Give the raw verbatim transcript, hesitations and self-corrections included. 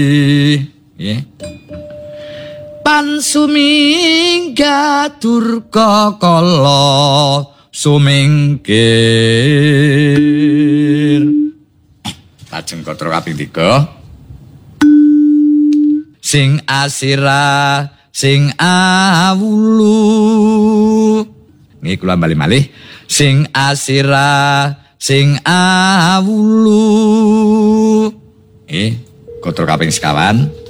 Nggih. Pan sumingga durka kala sumingkir. Lajeng katra kaping tiga. Sing asira sing awulu. Nggih kula bali malih. Sing asira sing awulu. Nggih, katra kaping sekawan.